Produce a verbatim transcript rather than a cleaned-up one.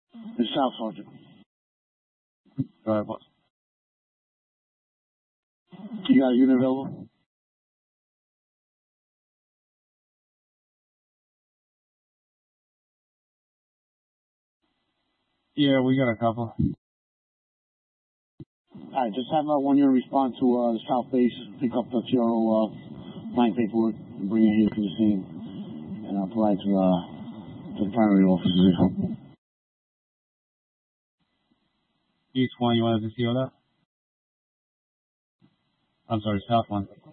The South Sergeant. Go ahead, boss. You got a unit available? Yeah, we got a couple. Alright, just have uh, one unit respond to uh, the South Base, pick up the T R O uh, line paperwork, and bring it here to the scene, and I'll provide to, uh, to the primary officers. Each one, you wanted to see all that? I'm sorry, South one.